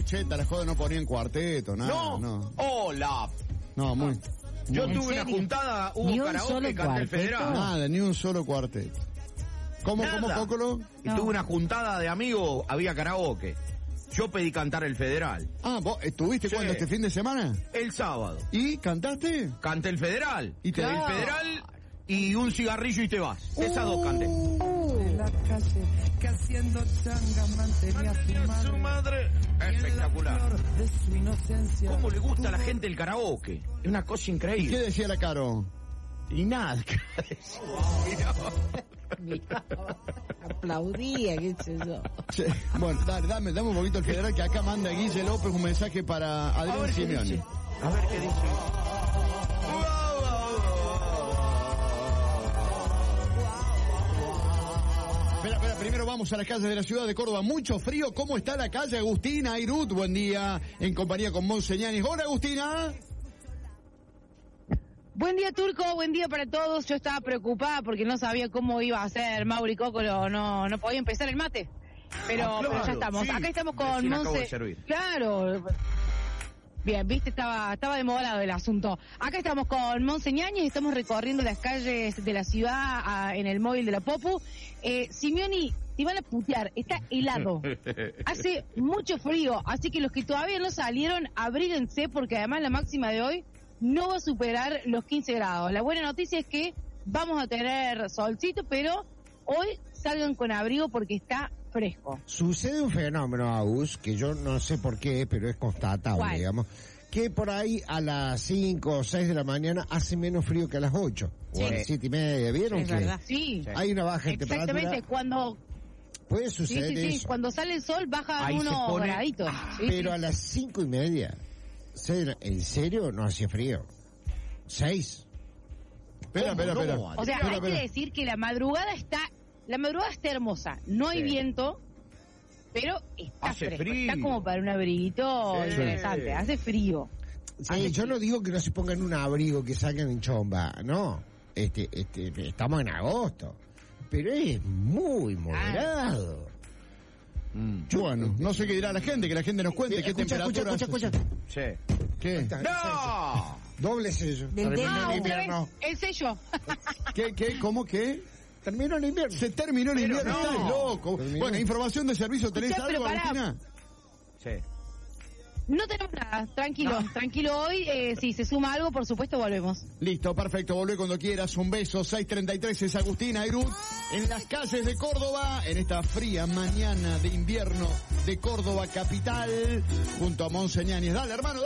muy cheta la joda, no ponían cuarteto, nada. No. Hola. No, muy. Yo ¿En tuve una serio? juntada, ¿Ni hubo un karaoke solo y canté el cuarteto? Federal. Nada, ni un solo cuarteto. ¿Cómo, Nada. Cócolo? Y tuve una juntada de amigos, había karaoke. Yo pedí cantar el Federal. Ah, ¿vos estuviste Sí. cuándo, este fin de semana? El sábado. ¿Y cantaste? Canté el Federal. Y te- El Claro. Federal y un cigarrillo y te vas. Esas dos canté. En la calle, que haciendo changas mantenía a su madre. Espectacular. En la flor de su inocencia. ¿Cómo le gusta a la gente el karaoke? Es una cosa ¿Qué increíble. decía la Caro? Y nada. Mirá, aplaudía, qué sé yo. Sí. Bueno, dame un poquito el Federal, que acá manda Guille López un mensaje para A Adrián ver qué Simeone. dice. A ver qué dice. Espera, primero vamos a las calles de la ciudad de Córdoba. Mucho frío. ¿Cómo está la calle? Agustina Airut, buen día, en compañía con Monseñanes. Hola, Agustina. Buen día, Turco, buen día para todos. Yo estaba preocupada porque no sabía cómo iba a ser Mauri Cócolo, no podía empezar el mate. Pero, Claro, pero ya estamos. sí. Acá estamos con Recién acabo de Monse. servir. Claro. Bien, viste, estaba demorado el asunto. Acá estamos con Monseñañez, estamos recorriendo las calles de la ciudad en el móvil de la Popu. Simeoni, te van a putear, está helado. Hace mucho frío, así que los que todavía no salieron, abríguense porque además la máxima de hoy no va a superar los 15 grados. La buena noticia es que vamos a tener solcito, pero hoy salgan con abrigo porque está fresco. Sucede un fenómeno, Agus, que yo no sé por qué, pero es constatable, ¿Cuál? digamos, que por ahí a las 5 o 6 de la mañana hace menos frío que a las 8, Sí. o a las 7:30, ¿vieron? Es que verdad. Sí, hay una baja en temperatura? exactamente. Cuando Puede sí, suceder sí, eso, cuando sale el sol bajan Ahí se unos pone- graditos. Sí, pero sí. a las 5:30, ¿en serio no hacía frío? 6. Espera. no? O sea, hay que decir que la madrugada está hermosa. No hay Sí. viento, pero está Hace fresco. frío. Está como para un abriguito Sí. interesante. Hace frío. Sí, yo no digo que no se pongan un abrigo, que salgan en chomba, no. Estamos en agosto, pero es muy moderado. Bueno, no sé qué dirá la gente, que la gente nos cuente qué Escucha, temperatura. escucha. Sí. ¿Qué? ¡No! Doble sello. Del Terminó tema. el Otra invierno. vez, el sello. ¿Qué? ¿Cómo qué? Terminó el invierno. Se terminó el Pero invierno, no. estás loco. Terminó. Bueno, información de servicio, ¿tenés Escuchá, algo, pero pará. Agustina? Sí. No tenemos nada. Tranquilo hoy. Si se suma algo, por supuesto, volvemos. Listo, perfecto, volvé cuando quieras. Un beso, 6:33 es Agustina Airut, en las calles de Córdoba, en esta fría mañana de invierno de Córdoba capital, junto a Monseñanes. Dale, hermano.